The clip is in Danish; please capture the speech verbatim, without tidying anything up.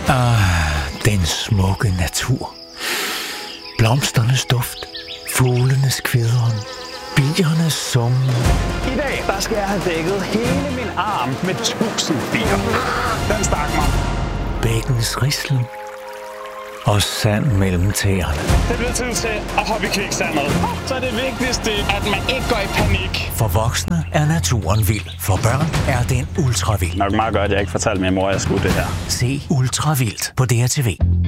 Ah, den smukke natur. Blomsternes duft, fuglenes kvidren, biernes summen. I dag, der skal jeg have dækket hele min arm med tusind bier. Den stak mig. Bækkens rislen og sand mellem tæerne. Det bliver tid til at hoppe i kviksandet. Så er det vigtigste, at man ikke går i panik. For voksne er naturen vild. For børn er den ultravild. Nok meget godt, at jeg ikke fortalte min mor, at jeg skulle det her. Se Ultravildt på D R T V.